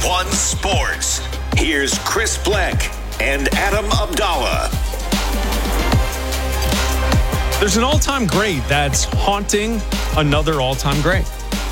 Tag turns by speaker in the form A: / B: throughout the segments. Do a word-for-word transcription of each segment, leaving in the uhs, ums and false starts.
A: One Sports. Here's Chris Bleck and Adam Abdallah.
B: There's an all-time great that's haunting another all-time great.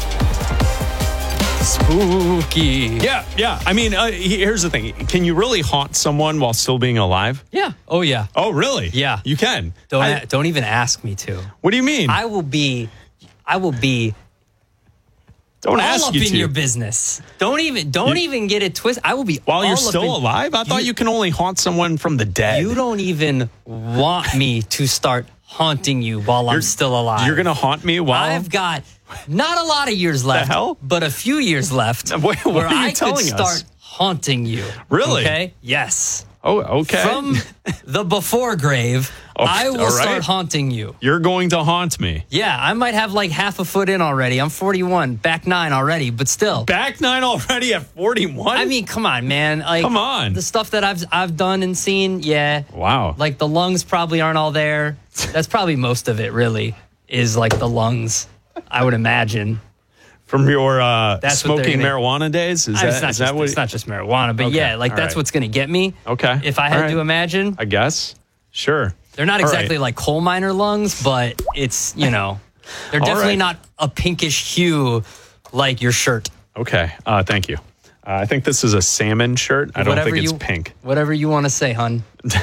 C: Spooky.
B: Yeah, yeah. I mean, uh, here's the thing. Can you really haunt someone while still being alive?
C: Yeah. Oh, yeah.
B: Oh, really?
C: Yeah.
B: You can.
C: Don't
B: I,
C: don't even ask me to.
B: What do you mean?
C: I will be, I will be
B: don't
C: all
B: ask
C: up
B: you
C: in
B: to.
C: your business. Don't even, don't
B: You-
C: even get it twisted. I will be
B: While
C: all
B: you're
C: up
B: still
C: in-
B: alive? I thought
C: You-
B: you can only haunt someone from the dead.
C: You don't even want me to start haunting you while I'm
B: You're-
C: still alive.
B: You're going to haunt me while...
C: I've got not a lot of years left,
B: hell?
C: but a few years left
B: What- what
C: where
B: are you
C: I could
B: telling
C: start
B: us?
C: haunting you.
B: Really?
C: Okay? Yes.
B: Oh, okay.
C: From the before grave,
B: Oh,
C: I will
B: all right.
C: start haunting you.
B: You're going to haunt me.
C: Yeah, I might have like half a foot in already. I'm forty-one, back nine already, but still.
B: Back nine already at forty-one?
C: I mean, come on, man. Like,
B: Come on.
C: The stuff that I've I've done and seen, yeah.
B: Wow.
C: Like the lungs probably aren't all there. That's probably most of it, really, is like the lungs, I would imagine.
B: From your uh,
C: That's what they're
B: smoking
C: gonna-
B: marijuana days? Is
C: I mean,
B: that,
C: it's not
B: is
C: just,
B: that what...
C: it's not just marijuana, but
B: Okay,
C: yeah, like
B: all
C: that's
B: right.
C: what's going to get me.
B: Okay.
C: If I
B: all
C: had
B: right.
C: to imagine.
B: I guess. Sure.
C: They're not
B: All
C: exactly
B: right.
C: like coal miner lungs, but it's, you know, they're
B: All
C: definitely
B: right.
C: not a pinkish hue like your shirt.
B: Okay. Uh, thank you. Uh, I think this is a salmon shirt. I don't
C: Whatever
B: think it's
C: you-
B: pink.
C: Whatever you want to say, hun.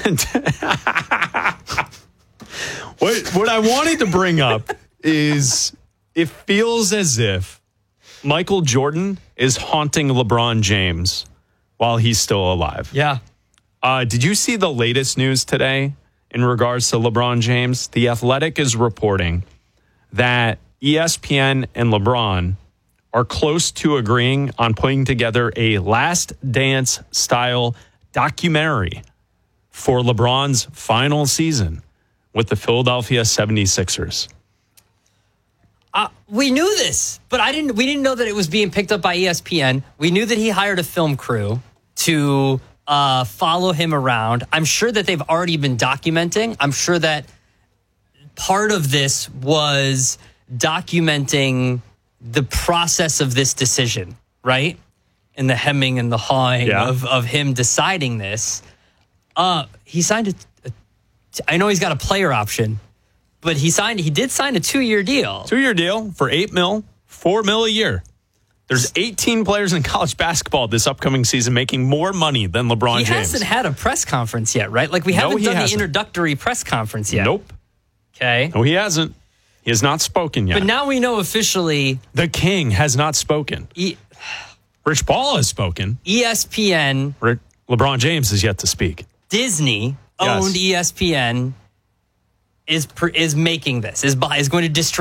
B: What what I wanted to bring up is it feels as if Michael Jordan is haunting LeBron James while he's still alive.
C: Yeah.
B: Uh, did you see the latest news today in regards to LeBron James? The Athletic is reporting that E S P N and LeBron are close to agreeing on putting together a Last Dance style documentary for LeBron's final season with the Philadelphia seventy-sixers.
C: Uh, we knew this, but I didn't. We didn't know that it was being picked up by E S P N. We knew that he hired a film crew to uh, follow him around. I'm sure that they've already been documenting. I'm sure that part of this was documenting the process of this decision, right? And the hemming and the hawing
B: Yeah.
C: of of him deciding this. Uh, he signed a, a. I know he's got a player option. But he signed. He did sign a two-year deal.
B: Two-year deal for eight mil, four mil a year. There's eighteen players in college basketball this upcoming season making more money than LeBron
C: He
B: James.
C: hasn't had a press conference yet, right? Like we
B: No,
C: haven't
B: he
C: done
B: hasn't.
C: the introductory press conference yet.
B: Nope.
C: Okay.
B: No, he hasn't. He has not spoken yet.
C: But now we know officially.
B: The King has not spoken.
C: E-
B: Rich Paul has spoken.
C: ESPN,
B: Rick, LeBron James is yet to speak.
C: Disney
B: Yes.
C: owned E S P N is pr- is making this is buy, is going to distribute.